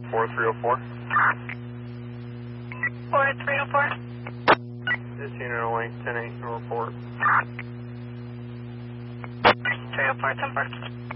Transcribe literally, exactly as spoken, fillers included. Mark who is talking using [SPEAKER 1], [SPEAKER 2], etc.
[SPEAKER 1] four three oh four.
[SPEAKER 2] four three oh four.
[SPEAKER 1] This unit only ten eight report.
[SPEAKER 2] three oh four, ten four.